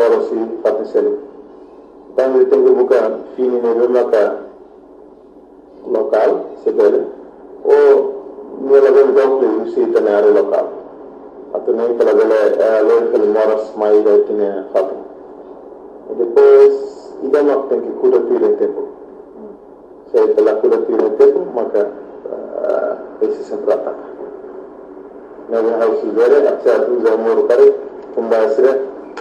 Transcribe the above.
oro si fatti seli tangi tengu buka fini ne bemaka lokal sebele o nila ben gawle si tanare lokal atau nem pela bela loy fel moras mai da tine fatu e depois ida mak tem que cuida tire tempo se pela cuida tire tempo maka esse sempre ataca na hausa vera acha tu zamor kare kumbasira